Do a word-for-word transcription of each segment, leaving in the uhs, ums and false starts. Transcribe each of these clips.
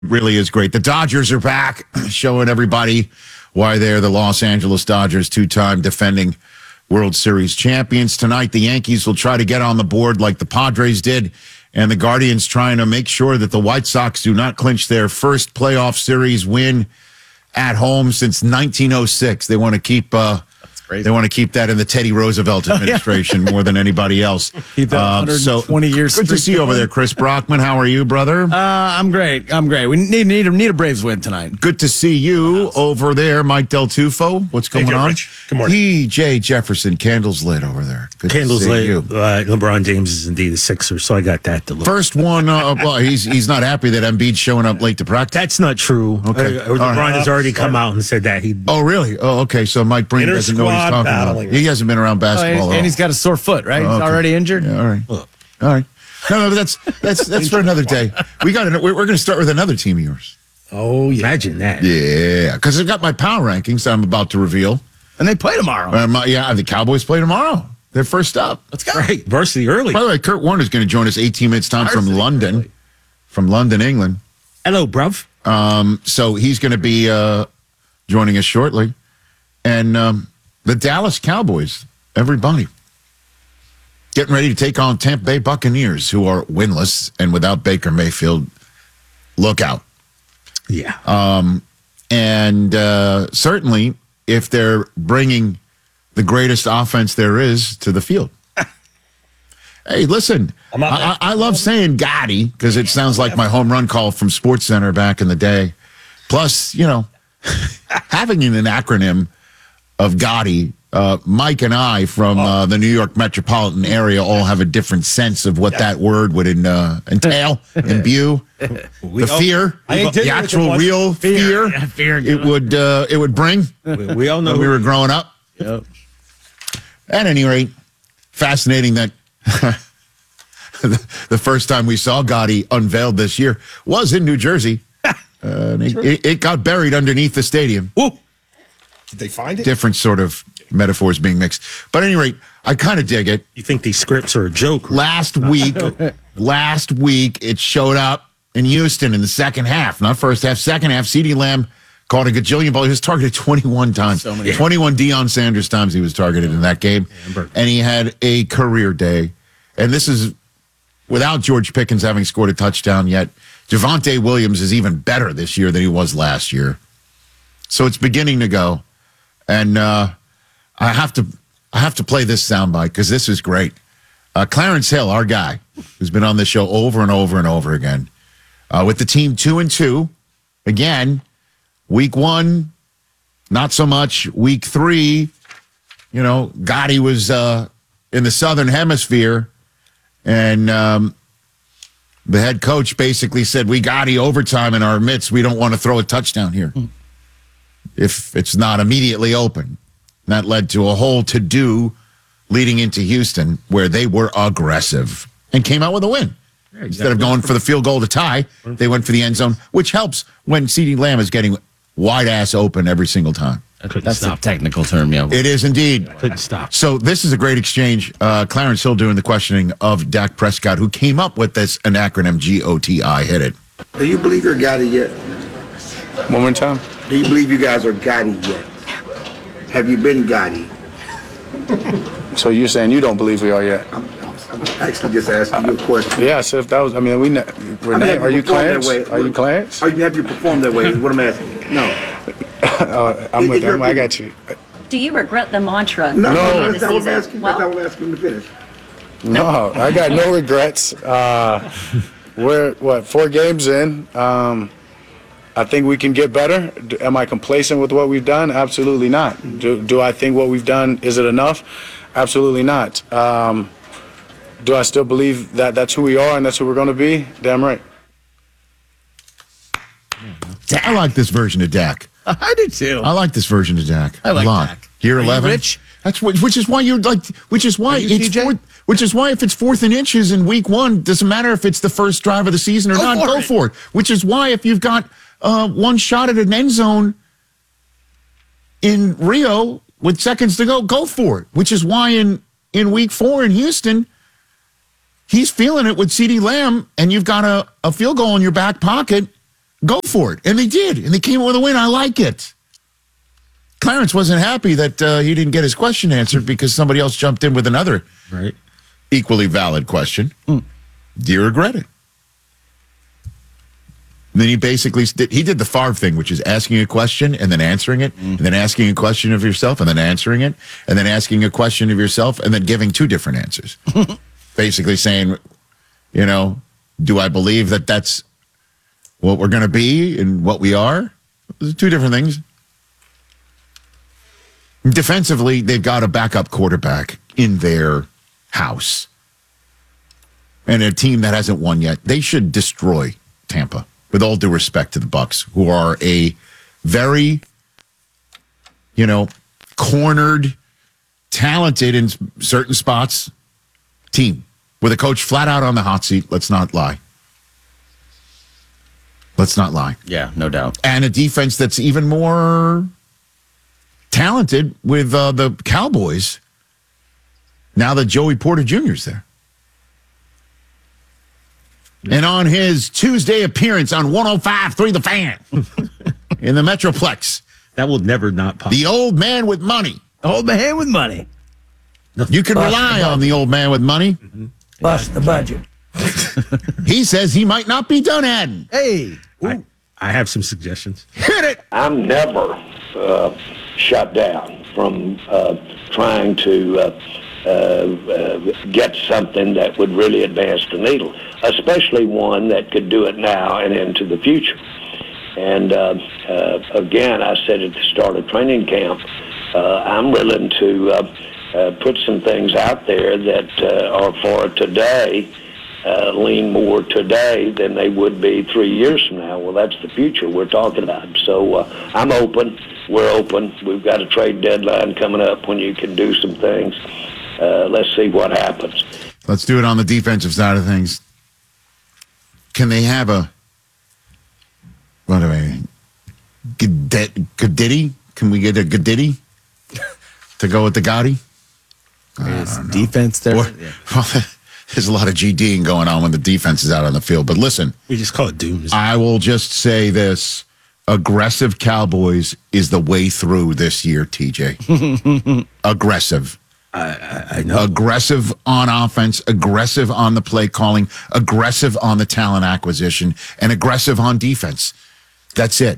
Really is great. The Dodgers are back, showing everybody why they're the Los Angeles Dodgers, two-time defending World Series champions. Tonight, the Yankees will try to get on the board like the Padres did, and the Guardians trying to make sure that the White Sox do not clinch their first playoff series win at home since nineteen oh six. They want to keep uh, they want to keep that in the Teddy Roosevelt administration more than anybody else. Keep that one hundred twenty so, years. Good to see you over there, Chris Brockman. How are you, brother? Uh, I'm great. I'm great. We need need a, need a Braves win tonight. Good to see you over there, Mike Del Tufo. What's going Thank you, on? Rich. Good morning. P J Jefferson, candles lit over there. Good Candles to see lit. you. Uh, LeBron James is indeed a Sixer, so I got that to look. First one. Uh, well, he's he's not happy that Embiid's showing up late to practice. That's not true. Okay. Uh, LeBron right. has already come out and said that he. Oh, really? Oh, okay. So Mike Breen Inter doesn't know what he's squad talking battling. about. He hasn't been around Oh, and, basketball. he's, at all. and he's got a sore foot, right? Oh, He's okay. already injured. Yeah, all right. Look. All right. No, no, but that's that's that's for another day. We got. We're, we're going to start with another team of yours. Oh, yeah. Imagine that. Yeah, because I've got my power rankings that I'm about to reveal. And they play tomorrow. Um, yeah, the Cowboys play tomorrow. They're first up. Let's go. Right. Varsity early. By the way, Kurt Warner's going to join us eighteen minutes time from Varsity London, early. from London, England. Hello, bruv. Um, so he's going to be uh, joining us shortly. And um, the Dallas Cowboys, everybody, getting ready to take on Tampa Bay Buccaneers, who are winless and without Baker Mayfield. Look out. Yeah. Um, and uh, certainly, if they're bringing the greatest offense there is to the field. Hey, listen, I'm not- I, I love saying Gotti because it sounds like my home run call from SportsCenter back in the day. Plus, you know, having an acronym of Gotti, uh, Mike and I from uh, the New York metropolitan area all have a different sense of what that word would in, uh, entail, imbue. We The all- fear, I ain't the did it with actual it once. real fear, Yeah, fear, it would uh, it would bring We, we all know. when we were growing up. Yep. At any rate, fascinating that the, the first time we saw Gotti unveiled this year was in New Jersey. Uh, and it, it, it got buried underneath the stadium. Woo. Did they find it? Different sort of metaphors being mixed. But at any rate, I kind of dig it. You think these scripts are a joke? Last week, last week, it showed up in Houston in the second half. Not first half, second half. CeeDee Lamb caught a gajillion balls. He was targeted twenty-one times. So many. twenty-one Deion Sanders times he was targeted in that game. And he had a career day. And this is without George Pickens having scored a touchdown yet. Javonte Williams is even better this year than he was last year. So it's beginning to go. And uh, I have to I have to play this soundbite because this is great. Uh, Clarence Hill, our guy, who's been on this show over and over and over again, uh, with the team two and two. Again, week one, not so much. Week three, you know, Gotti was uh, in the Southern Hemisphere, and um, the head coach basically said, we Gotti overtime in our midst. We don't want to throw a touchdown here if it's not immediately open. That led to a whole to-do leading into Houston where they were aggressive and came out with a win. Yeah, Instead of going for the field goal to tie, they went for the end zone, which helps when CeeDee Lamb is getting wide-ass open every single time. I couldn't That's stop. a technical term, yeah. It is indeed. Couldn't stop. So this is a great exchange. Uh, Clarence Hill doing the questioning of Dak Prescott, who came up with this an acronym, G O T I. Hit it. Do you believe you're Gotti yet? One more time. Do you believe you guys are Gotti yet? Have you been Gotti? So you're saying you don't believe we are yet? I'm, I'm actually just asking you a question. Yeah. So if that was, I mean, we. ne- We're I mean, not, have are you performed that Clarence? way? Are you Clarence? Are you, have you performed that way? Is what I'm asking. No. Uh, I'm Is- with is your them. I got you. Do you regret the mantra? No, at the no, beginning of that's the not what I'm season? asking. Well, That's not what I'm asking him to finish. No, I got no regrets. Uh, we're what four games in. Um, I think we can get better. D- Am I complacent with what we've done? Absolutely not. Do, do I think what we've done is it enough? Absolutely not. Um, do I still believe that that's who we are and that's who we're going to be? Damn right. I like this version of Dak. I do too. I like this version of Dak. I like a lot. Dak. Year Are you eleven. rich? That's what, which is why you're like, which is why Are you it's T J? fourth, which is why if it's fourth and inches in week one, doesn't matter if it's the first drive of the season or Go not, for go it. for it. Which is why if you've got uh, one shot at an end zone in Rio with seconds to go, go for it. Which is why in in week four in Houston, he's feeling it with CeeDee Lamb, and you've got a, a field goal in your back pocket Go for it. And they did. And they came with a win. I like it. Clarence wasn't happy that uh, he didn't get his question answered because somebody else jumped in with another Right. equally valid question. Mm. Do you regret it? And then he basically did, he did the Favre thing, which is asking a question and then answering it, mm. and then asking a question of yourself and then answering it, and then asking a question of yourself and then giving two different answers. Basically saying, you know, do I believe that that's what we're going to be and what we are? Those are two different things. Defensively, they've got a backup quarterback in their house. And a team that hasn't won yet. They should destroy Tampa, with all due respect to the Bucs, who are a very, you know, cornered, talented in certain spots team with a coach flat out on the hot seat. Let's not lie. Let's not lie. Yeah, no doubt. And a defense that's even more talented with uh, the Cowboys now that Joey Porter Junior is there. And on his Tuesday appearance on one oh five point three The Fan in the Metroplex. That will never not pop. The old man with money. Old man with money. You can Bust rely the on the old man with money. Mm-hmm. Bust the budget. He says he might not be done adding. Hey. I, I have some suggestions. Hit it. I'm never uh, shut down from uh, trying to uh, uh, uh, get something that would really advance the needle, especially one that could do it now and into the future. And uh, uh, again, I said at the start of training camp, uh, I'm willing to uh, uh, put some things out there that uh, are for today, uh, lean more today than they would be three years from now. Well, that's the future we're talking about. So uh, I'm open. We're open. We've got a trade deadline coming up when you can do some things. Uh, let's see what happens. Let's do it on the defensive side of things. Can they have a, what do I mean? Goodiddy? Can we get a Goodiddy to go with the Gotti? Is defense there? Or, Yeah. well, there's a lot of GDing going on when the defense is out on the field. But listen, We just call it dooms. I will just say this. Aggressive Cowboys is the way through this year, T J. Aggressive. I, I know. Aggressive on offense, aggressive on the play calling, aggressive on the talent acquisition, and aggressive on defense. That's it.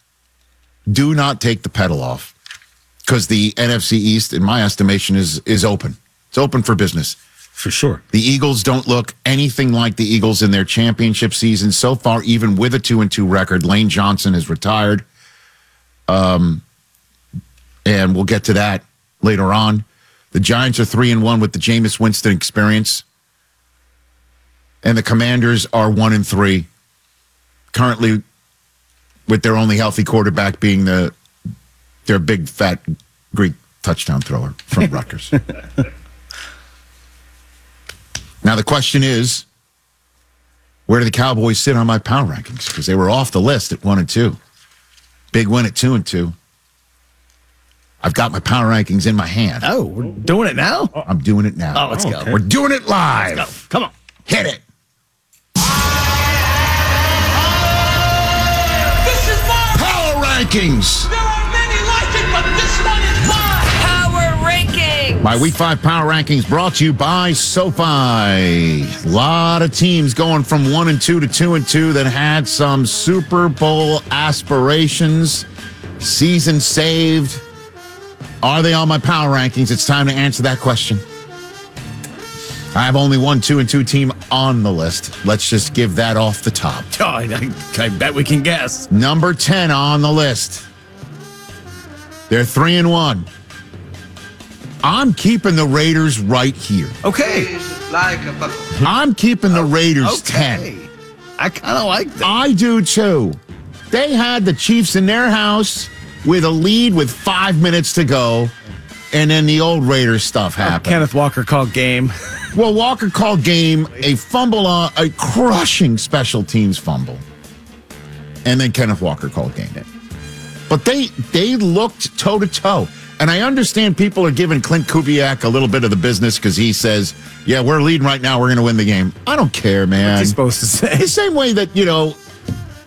Do not take the pedal off because the N F C East, in my estimation, is is open. It's open for business. For sure. The Eagles don't look anything like the Eagles in their championship season so far, even with a two and two record. Lane Johnson is retired. Um, and we'll get to that later on. The Giants are three and one with the Jameis Winston experience. And the Commanders are one and three. Currently with their only healthy quarterback being the their big fat Greek touchdown thrower from Rutgers. Now, the question is, where do the Cowboys sit on my power rankings? Because they were off the list at one and two. Big win at two and two. I've got my power rankings in my hand. Oh, we're doing it now? I'm doing it now. Oh, let's go. We're doing it live. Let's go. Come on. Hit it. This is mine. Power rankings. There are many like it, but this one is mine. Power rankings. My Week five Power Rankings brought to you by SoFi. A lot of teams going from one and two to two and two that had some Super Bowl aspirations. Season saved. Are they on my Power Rankings? It's time to answer that question. I have only one two and two team on the list. Let's just give that off the top. Oh, I, I bet we can guess. Number ten on the list. They're three and one. I'm keeping the Raiders right here. Okay. I'm keeping the Raiders Okay. ten. I kind of like that. I do too. They had the Chiefs in their house with a lead with five minutes to go, and then the old Raiders stuff happened. Kenneth Walker called game. Well, Walker called game a fumble, on, a crushing special teams fumble, and then Kenneth Walker called game. But they they looked toe to toe. And I understand people are giving Clint Kubiak a little bit of the business because he says, yeah, we're leading right now. We're going to win the game. I don't care, man. What's he supposed to say? The same way that, you know,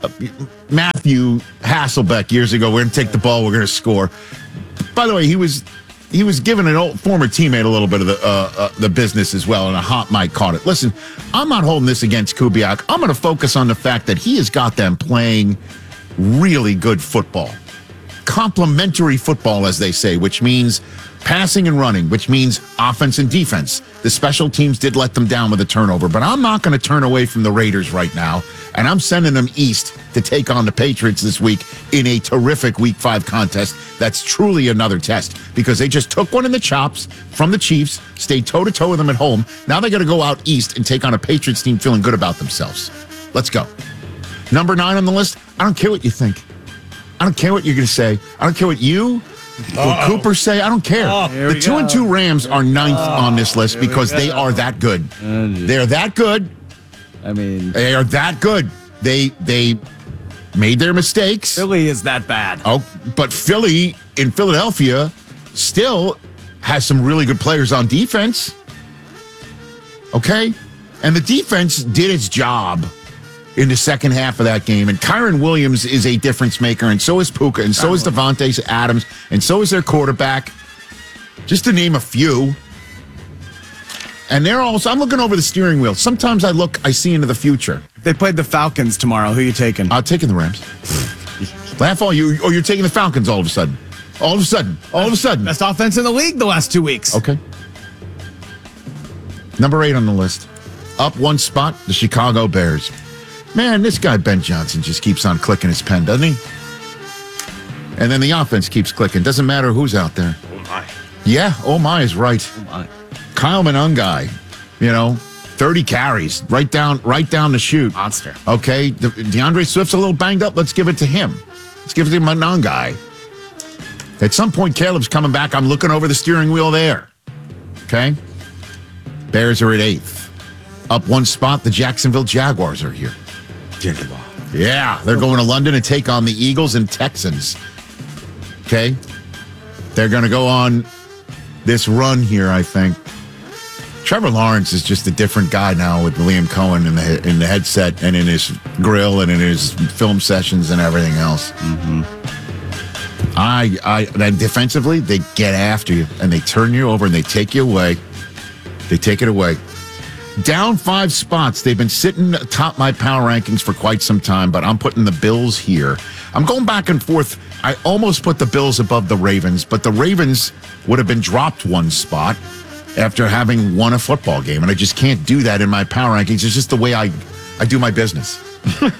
uh, Matthew Hasselbeck years ago. We're going to take the ball. We're going to score. By the way, he was he was giving an old former teammate a little bit of the uh, uh, the business as well, and a hot mic caught it. Listen, I'm not holding this against Kubiak. I'm going to focus on the fact that he has got them playing really good football. Complementary football, as they say, which means passing and running, which means offense and defense. The special teams did let them down with a turnover, but I'm not going to turn away from the Raiders right now, and I'm sending them east to take on the Patriots this week in a terrific Week five contest. That's truly another test because they just took one in the chops from the Chiefs, stayed toe-to-toe with them at home. Now they got to go out east and take on a Patriots team feeling good about themselves. Let's go. Number nine on the list, I don't care what you think. I don't care what you're going to say. I don't care what you or Cooper say. I don't care. Oh, the two go. and two Rams are ninth oh, on this list because they are that good. They're that good. I mean, they are that good. They they made their mistakes. Philly is that bad. Oh, but Philly in Philadelphia still has some really good players on defense. Okay? And the defense did its job in the second half of that game. And Kyron Williams is a difference maker, and so is Puka, and so is Devontae Adams, and so is their quarterback, just to name a few. And they're also, I'm looking over the steering wheel. Sometimes I look, I see into the future. If they played the Falcons tomorrow, who are you taking? I'm taking the Rams. Laugh all you, or you're taking the Falcons all of a sudden. All of a sudden. All of a sudden. Best offense in the league the last two weeks. Okay. Number eight on the list. Up one spot, the Chicago Bears. Man, this guy, Ben Johnson, just keeps on clicking his pen, doesn't he? And then the offense keeps clicking. Doesn't matter who's out there. Oh, my. Yeah, oh, my is right. Oh, my. Kyle Monangai, you know, thirty carries, right down right down the chute. Monster. Okay, De- DeAndre Swift's a little banged up. Let's give it to him. Let's give it to Monangai. At some point, Caleb's coming back. I'm looking over the steering wheel there. Okay? Bears are at eighth. Up one spot, the Jacksonville Jaguars are here. Yeah, they're going to London to take on the Eagles and Texans. Okay? They're going to go on this run here, I think. Trevor Lawrence is just a different guy now with Liam Cohen in the in the headset and in his grill and in his film sessions and everything else. Mm-hmm. I, I, and defensively, they get after you and they turn you over and they take you away. They take it away. Down five spots. They've been sitting atop my power rankings for quite some time, but I'm putting the Bills here. I'm going back and forth. I almost put the Bills above the Ravens, but the Ravens would have been dropped one spot after having won a football game, and I just can't do that in my power rankings. It's just the way I, I do my business. Can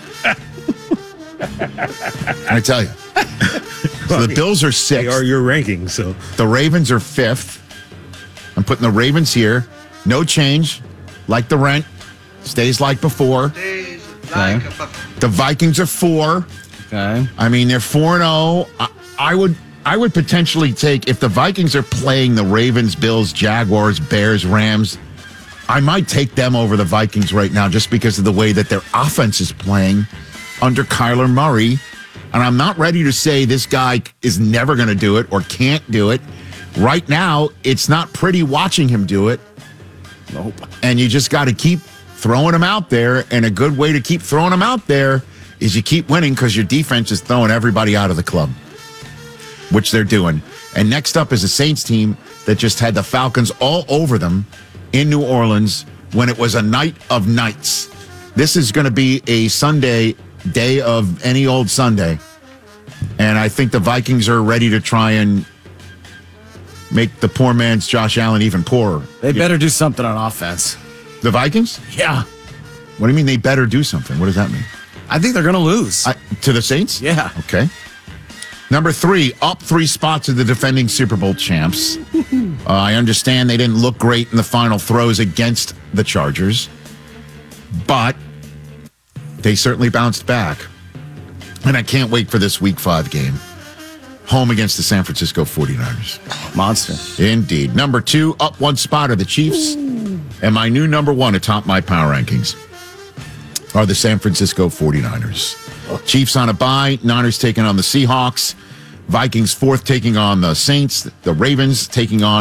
I tell you? So the Bills are sixth. They are your rankings, so. The Ravens are fifth. I'm putting the Ravens here. No change. Like the rent. Stays like before. Stays like okay. The Vikings are four. Okay. I mean, they're four and oh. I, I would I would potentially take, if the Vikings are playing the Ravens, Bills, Jaguars, Bears, Rams, I might take them over the Vikings right now just because of the way that their offense is playing under Kyler Murray. And I'm not ready to say this guy is never going to do it or can't do it. Right now, it's not pretty watching him do it. Nope. And you just got to keep throwing him out there. And a good way to keep throwing him out there is you keep winning because your defense is throwing everybody out of the club, which they're doing. And next up is a Saints team that just had the Falcons all over them in New Orleans when it was a night of nights. This is going to be a Sunday, day of any old Sunday. And I think the Vikings are ready to try and make the poor man's Josh Allen even poorer. They better do something on offense. The Vikings? Yeah. What do you mean they better do something? What does that mean? I think they're going to lose. I, to the Saints? Yeah. Okay. Number three, up three spots of the defending Super Bowl champs. uh, I understand they didn't look great in the final throws against the Chargers, but they certainly bounced back. And I can't wait for this week five game. Home against the San Francisco forty-niners. Monster. Indeed. Number two, up one spot are the Chiefs. And my new number one atop my power rankings are the San Francisco forty-niners. Chiefs on a bye. Niners taking on the Seahawks. Vikings fourth taking on the Saints. The Ravens taking on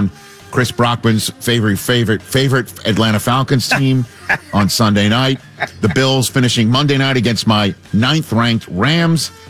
Chris Brockman's favorite, favorite, favorite Atlanta Falcons team on Sunday night. The Bills finishing Monday night against my ninth-ranked Rams.